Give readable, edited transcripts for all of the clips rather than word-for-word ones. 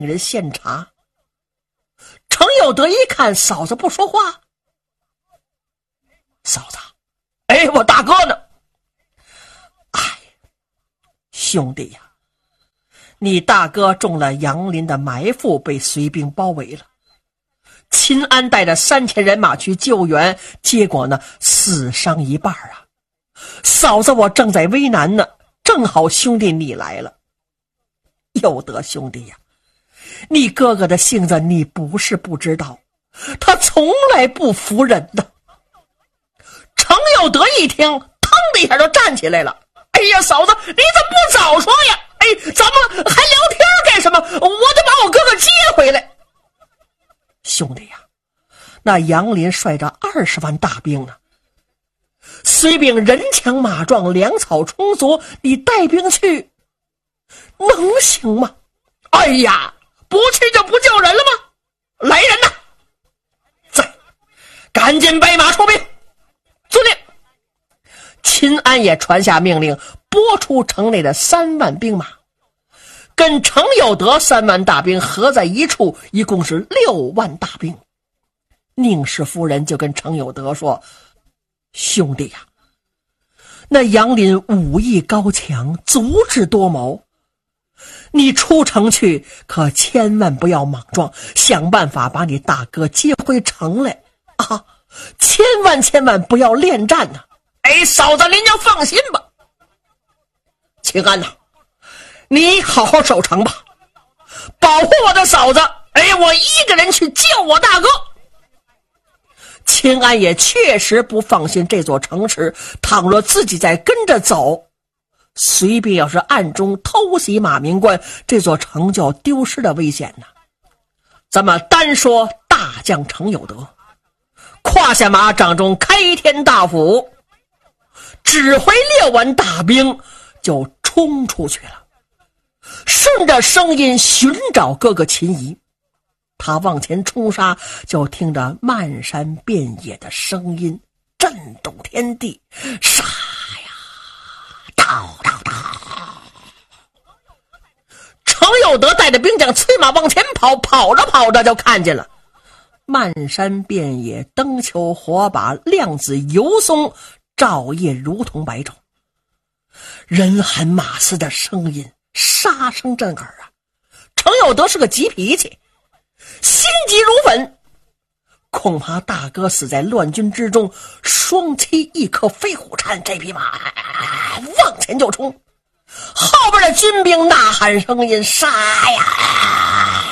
人献茶。程有德一看嫂子不说话，嫂子，我大哥呢？兄弟呀，你大哥中了杨林的埋伏，被隋兵包围了。秦安带着3000人马去救援，结果呢，死伤一半啊！嫂子，我正在为难呢，正好兄弟你来了。有德兄弟呀，你哥哥的性子你不是不知道，他从来不服人的。程有德一听，腾的一下就站起来了。哎呀，嫂子，你怎么不早说呀？咱们还聊天干什么？我得把我哥哥接回来。兄弟呀，那杨林率着20万大兵呢，隋兵人强马壮，粮草充足，你带兵去能行吗？哎呀，不去就不救人了吗？来人呐，在，赶紧备马出兵。遵令。秦安也传下命令，拨出城内的3万兵马，跟程有德3万大兵合在一处，一共是6万大兵。宁氏夫人就跟程有德说：兄弟呀，那杨林武艺高强，足智多谋，你出城去可千万不要莽撞，想办法把你大哥接回城来啊！千万不要恋战呐！嫂子，您就放心吧。秦安呐，你好好守城吧，保护我的嫂子。我一个人去救我大哥。秦安也确实不放心这座城池，倘若自己再跟着走，随便要是暗中偷袭马明关，这座城就要丢失的危险呢。咱们单说大将程有德，胯下马掌中开天大斧，指挥6万大兵就冲出去了，顺着声音寻找哥哥秦仪。他往前冲杀，就听着漫山遍野的声音震动天地，杀呀，刀。程有德带着兵将催马往前跑，跑着就看见了漫山遍野灯球火把，亮子油松，照夜如同白昼，人喊马嘶的声音，杀声震耳啊！程有德是个急脾气，心急如焚，恐怕大哥死在乱军之中，双栖一颗飞虎蝉，这匹马往前就冲，后边的军兵呐喊声音，杀呀！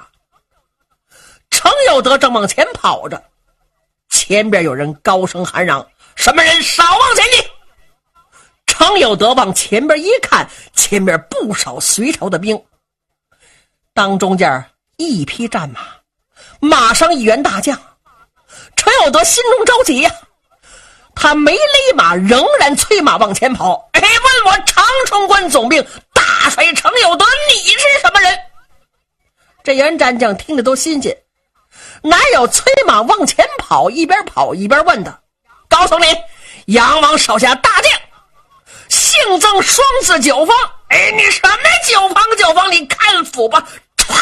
程有德正往前跑着，前边有人高声喊嚷：什么人少往前去！程有德往前边一看，前边不少隋朝的兵，当中间一匹战马，马上1员大将。程有德心中着急呀，他没勒马，仍然催马往前跑。问我长春关总兵大帅程有德，你是什么人？这员战将听着都新鲜，哪有催马往前跑一边问的？告诉你，杨王手下大将，姓曾，双字九方。你什么九方？你看府吧！唰！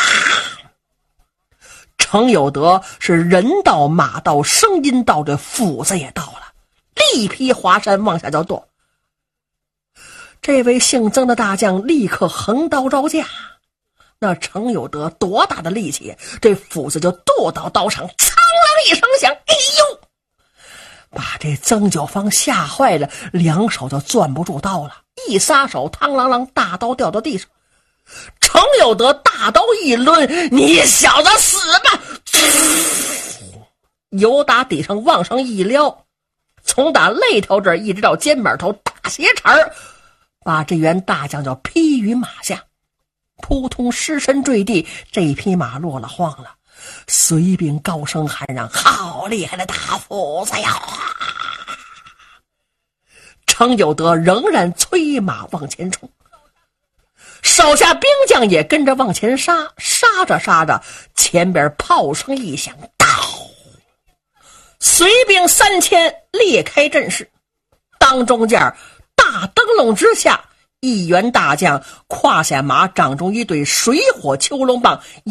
程有德是人到马到，声音到，这斧子也到了，立劈华山往下就剁。这位姓曾的大将立刻横刀招架，那程有德多大的力气，这斧子就剁到刀上，苍啷一声响，把这曾九方吓坏了，两手就攥不住刀了，一撒手，嘡啷啷，大刀掉到地上。程有德大刀一抡，你小子死吧！由打底上往上一撩，从打肋条这儿一直到肩膀头大斜茬儿，把这员大将就劈于马下，扑通尸身坠地，这匹马落了荒了。隋兵高声喊嚷：好厉害的大斧子呀！程有德仍然催马往前冲，手下兵将也跟着往前杀，杀着，前边炮声一响，到隋兵3000裂开阵势，当中间大灯笼之下，一员大将胯下马，掌中一对水火秋龙棒，